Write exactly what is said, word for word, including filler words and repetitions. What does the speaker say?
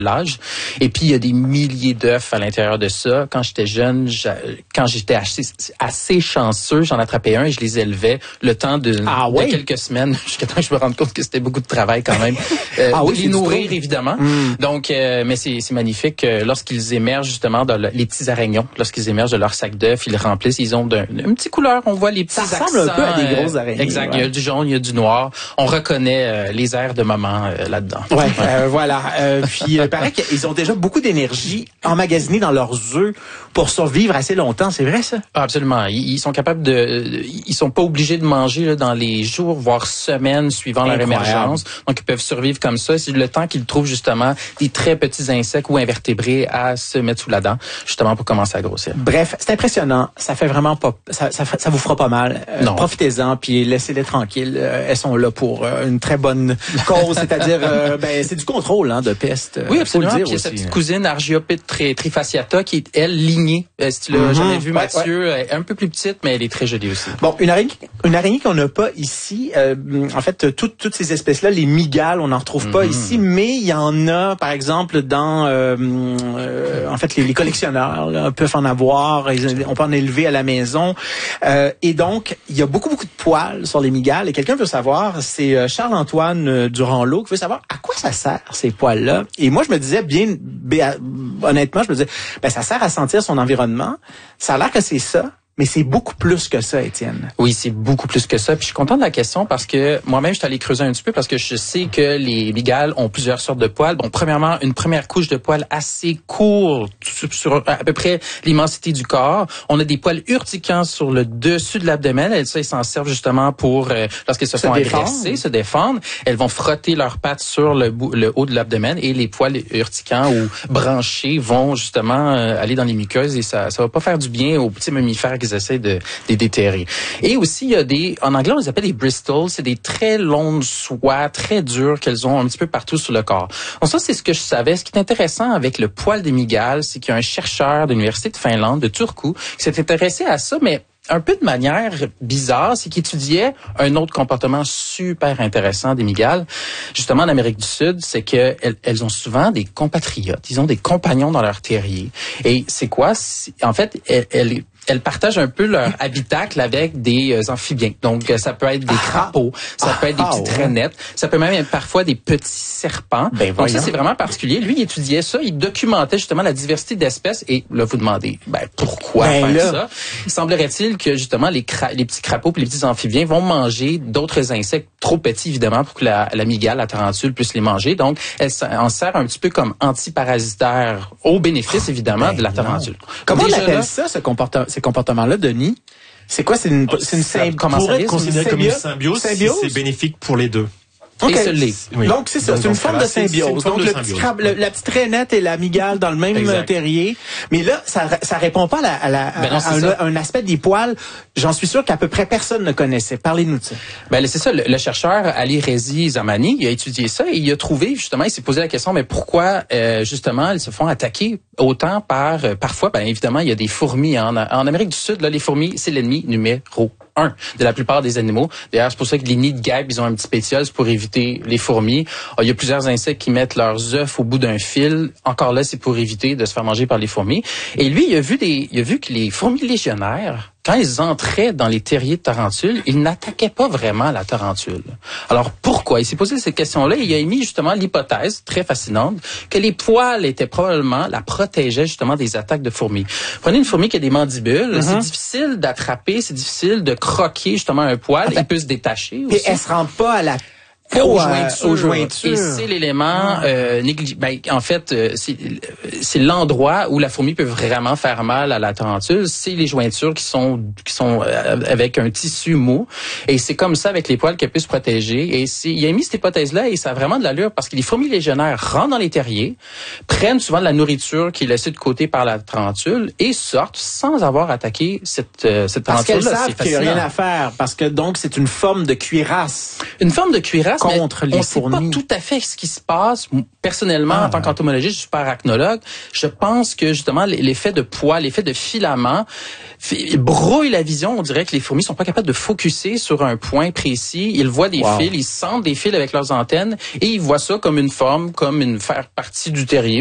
l'âge. Et puis, il y a des milliers d'œufs à l'intérieur de ça. Quand j'étais jeune, quand j'étais assez, assez chanceux, j'en attrapais un et je les élevais le temps de, ah, oui? de quelques semaines, jusqu'à temps que je me rende compte que c'était beaucoup de travail quand même. Euh, ah, oui, de les nourrir, évidemment. Mm. Donc, euh, mais c'est, c'est magnifique. Euh, lorsqu'ils émergent, justement, dans le, les petits aragnons, lorsqu'ils émergent de leur sac d'œufs, ils remplissent, ils ont d'un, une petite couleur. On voit les petits Ça accents. ressemble un peu à des grosses araignées. Exact. Ouais. Il y a du jaune, il y a du noir. On reconnaît euh, les airs de maman euh, là-dedans. Ouais, ouais. Euh, voilà. Euh, puis, il paraît qu'ils ont déjà beaucoup d'énergie emmagasinée dans leurs œufs pour survivre assez longtemps. C'est vrai, ça? Ah, absolument. Ils, ils sont capables de... Ils sont pas obligés de manger là, dans les jours, voire semaines suivant leur émergence. Donc, ils peuvent survivre comme ça. C'est le temps qu'ils trouvent, justement, des très petits insectes ou invertébrés à se mettre sous la dent, justement, pour commencer à grossir. Bref, c'est impressionnant. Ça fait vraiment pas... Ça, ça, ça vous fera pas mal. Euh, non. Profitez-en, puis laissez-les tranquilles. Euh, elles sont là pour euh, une très bonne cause, c'est-à-dire, euh, ben, c'est du contrôle hein, de peste. Oui, absolument. Puis il y a aussi, sa petite cousine Argiopite trifasciata qui est, elle, lignée. Euh, si tu l'as mm-hmm. jamais vu, Mathieu, ouais, ouais. Elle est un peu plus petite, mais elle est très jolie aussi. Bon, une araignée, une araignée qu'on n'a pas ici, euh, en fait, toutes, toutes ces espèces-là, les mygales, on n'en retrouve mm-hmm. pas ici, mais il y en a, par exemple, dans, euh, euh, en fait, les, les collectionneurs là, peuvent en avoir, ils, on peut en élever à la maison. Euh, et donc, il y a beaucoup, beaucoup de poils sur les mygales. Et quelqu'un veut savoir, c'est Charles-Antoine Durand-Lot qui veut savoir à quoi ça sert, ces poils-là. Et moi, je me disais, bien, bien honnêtement, je me disais, ben, ça sert à sentir son environnement. Ça a l'air que c'est ça. Mais c'est beaucoup plus que ça, Étienne. Oui, c'est beaucoup plus que ça. Puis je suis content de la question parce que moi-même, je suis allé creuser un petit peu parce que je sais que les mygales ont plusieurs sortes de poils. Bon, premièrement, une première couche de poils assez courte sur à peu près l'immensité du corps. On a des poils urticants sur le dessus de l'abdomen. Et ça, ils s'en servent justement pour, euh, lorsqu'ils se, se font défendre. agresser, se défendre. Elles vont frotter leurs pattes sur le, bout, le haut de l'abdomen et les poils urticants ou branchés vont justement euh, aller dans les muqueuses et ça, ça va pas faire du bien aux petits mammifères qu'ils essaient de, de déterrer. Et aussi, il y a des, en anglais, on les appelle des bristles. C'est des très longues soies, très dures qu'elles ont un petit peu partout sur le corps. Donc ça, c'est ce que je savais. Ce qui est intéressant avec le poil des mygales, c'est qu'il y a un chercheur de l'Université de Finlande, de Turku, qui s'est intéressé à ça, mais un peu de manière bizarre, c'est qu'il étudiait un autre comportement super intéressant des mygales. Justement, en Amérique du Sud, c'est que elles, elles ont souvent des compatriotes. Ils ont des compagnons dans leur terrier. Et c'est quoi? C'est, en fait, elles, elles elles partagent un peu leur habitacle avec des euh, amphibiens. Donc, euh, ça peut être des ah, crapauds, ça ah, peut être des petites ouais. rainettes, ça peut même être parfois des petits serpents. Ben, donc, ça, c'est vraiment particulier. Lui, il étudiait ça, il documentait justement la diversité d'espèces. Et là, vous demandez, ben, pourquoi ben, faire là. ça? Il semblerait-il que, justement, les, cra- les petits crapauds et les petits amphibiens vont manger d'autres insectes trop petits, évidemment, pour que la, la mygale, la tarentule, puisse les manger. Donc, elle en sert un petit peu comme antiparasitaire, au bénéfice, évidemment, ben, de la tarentule. Comment on appelle là, ça, ce comportement? Ces comportements-là, Denis, c'est quoi? C'est une, c'est une symbiose? Comment ça pourrait être considéré comme une symbiose, symbiose? Si c'est bénéfique pour les deux. Okay. Et se l'est. Oui. Donc, c'est ça. Donc, c'est une forme de symbiose. Donc, le petit crabe, le, la petite rainette et la mygale dans le même exact. terrier. Mais là, ça, ça répond pas à, la, à, la, ben non, à, un, à un aspect des poils. J'en suis sûr qu'à peu près personne ne connaissait. Parlez-nous de ça. Ben, c'est ça. Le, le chercheur Ali Rezi Zamani, il a étudié ça et il a trouvé, justement, il s'est posé la question, mais pourquoi, euh, justement, elles se font attaquer autant par, euh, parfois, ben, évidemment, il y a des fourmis. En, en Amérique du Sud, là, les fourmis, c'est l'ennemi numéro un de la plupart des animaux. D'ailleurs, c'est pour ça que les nids de guêpes, ils ont un petit pétiole pour éviter les fourmis. Il y a plusieurs insectes qui mettent leurs œufs au bout d'un fil. Encore là, c'est pour éviter de se faire manger par les fourmis. Et lui, il a vu des, il a vu que les fourmis légionnaires, quand ils entraient dans les terriers de tarentules, ils n'attaquaient pas vraiment la tarentule. Alors, pourquoi? Il s'est posé cette question-là et il a émis justement l'hypothèse, très fascinante, que les poils étaient probablement, la protégeaient justement des attaques de fourmis. Prenez une fourmi qui a des mandibules, mm-hmm. c'est difficile d'attraper, c'est difficile de croquer justement un poil, ah, il peut se détacher aussi. Et elle se rend pas à la Aux jointures. aux jointures. Et c'est l'élément euh, négligé. Ben, en fait, euh, c'est, c'est l'endroit où la fourmi peut vraiment faire mal à la tarentule. C'est les jointures qui sont qui sont euh, avec un tissu mou. Et c'est comme ça avec les poils qu'elle peut se protéger. Et c'est, il a mis cette hypothèse-là et ça a vraiment de l'allure parce que les fourmis légionnaires rentrent dans les terriers, prennent souvent de la nourriture qui est laissée de côté par la tarentule et sortent sans avoir attaqué cette, euh, cette tarentule-là. Parce qu'elles savent qu'il n'y a rien à faire, parce que donc c'est une forme de cuirasse. Une forme de cuirasse, contre mais les on ne sait pas tout à fait ce qui se passe. Personnellement, ah, en tant ouais. qu'entomologiste, je suis pas arachnologue, je pense que justement l'effet de poids, l'effet de filament brouille la vision. On dirait que les fourmis sont pas capables de focusser sur un point précis. Ils voient des wow. fils, ils sentent des fils avec leurs antennes et ils voient ça comme une forme, comme une faire partie du terrier.